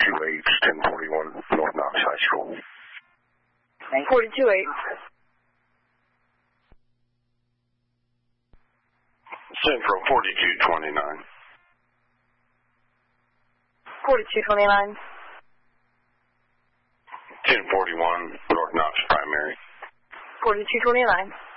1041 North Knox High School. 428. Central 4229. 4229. 1041 North Knox Primary. 4229.